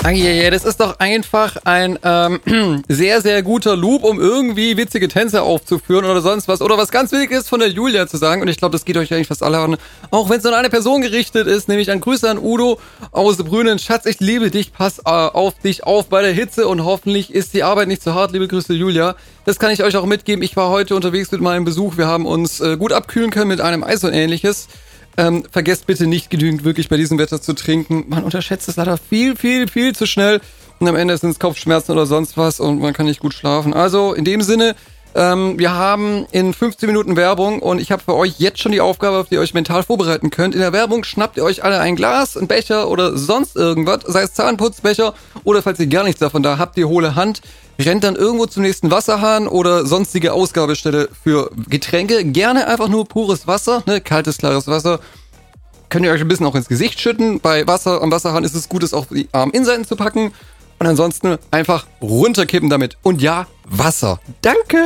Ja, das ist doch einfach ein sehr, sehr guter Loop, um irgendwie witzige Tänze aufzuführen oder sonst was. Oder was ganz wichtig ist von der Julia zu sagen. Und ich glaube, das geht euch eigentlich fast alle an. Auch wenn es nur an eine Person gerichtet ist, nämlich ein Grüße an Udo aus Brünnen. Schatz, ich liebe dich, pass auf dich auf bei der Hitze und hoffentlich ist die Arbeit nicht zu hart. Liebe Grüße, Julia. Das kann ich euch auch mitgeben. Ich war heute unterwegs mit meinem Besuch. Wir haben uns gut abkühlen können mit einem Eis und ähnliches. Vergesst bitte nicht genügend wirklich bei diesem Wetter zu trinken. Man unterschätzt es leider viel zu schnell. Und am Ende sind es Kopfschmerzen oder sonst was und man kann nicht gut schlafen. Also in dem Sinne, wir haben in 15 Minuten Werbung und ich habe für euch jetzt schon die Aufgabe, auf die ihr euch mental vorbereiten könnt. In der Werbung schnappt ihr euch alle ein Glas, einen Becher oder sonst irgendwas, sei es Zahnputzbecher oder falls ihr gar nichts davon da habt, die hohle Hand, rennt dann irgendwo zum nächsten Wasserhahn oder sonstige Ausgabestelle für Getränke. Gerne einfach nur pures Wasser, ne, kaltes, klares Wasser. Könnt ihr euch ein bisschen auch ins Gesicht schütten. Bei Wasser am Wasserhahn ist es gut, es auf die Arminseiten zu packen. Und ansonsten einfach runterkippen damit. Und ja, Wasser. Danke!